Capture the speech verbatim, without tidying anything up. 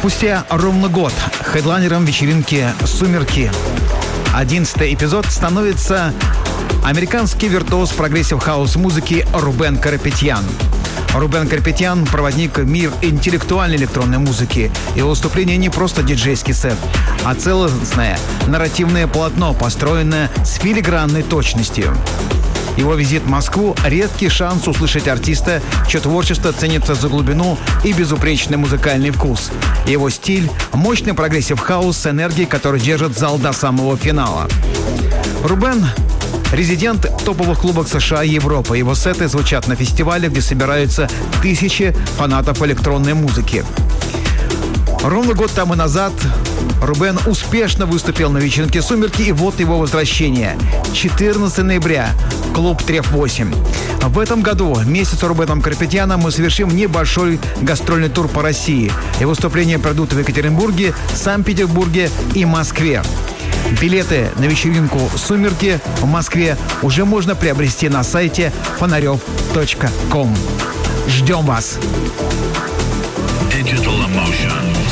Спустя ровно год хедлайнером вечеринки «Сумерки» одиннадцатый эпизод становится американский виртуоз прогрессив-хаус музыки Рубен Карапетян. Рубен Карапетян – проводник в мир интеллектуальной электронной музыки. Его выступление не просто диджейский сет, а целостное нарративное полотно, построенное с филигранной точностью. Его визит в Москву – редкий шанс услышать артиста, чье творчество ценится за глубину и безупречный музыкальный вкус. Его стиль – мощный прогрессив-хаус с энергией, который держит зал до самого финала. Рубен – резидент топовых клубов США и Европы. Его сеты звучат на фестивалях, где собираются тысячи фанатов электронной музыки. Ровно год тому назад Рубен успешно выступил на вечеринке «Сумерки», и вот его возвращение. четырнадцатого ноября. Клуб Треф восемь. В этом году вместе с Рубеном Карапетяном мы совершим небольшой гастрольный тур по России. И выступления пройдут в Екатеринбурге, Санкт-Петербурге и Москве. Билеты на вечеринку «Сумерки» в Москве уже можно приобрести на сайте фонарев точка ком. Ждем вас! Digital Emotions.